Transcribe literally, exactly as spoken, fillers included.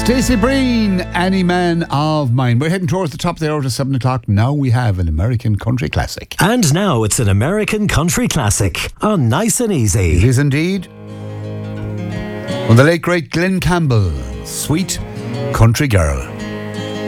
Stacey Breen, Any Man of Mine. We're heading towards the top of the hour to seven o'clock. Now we have an American country classic. And now it's an American country classic on Nice and Easy. It is indeed. From the late great Glenn Campbell, Sweet Country Girl.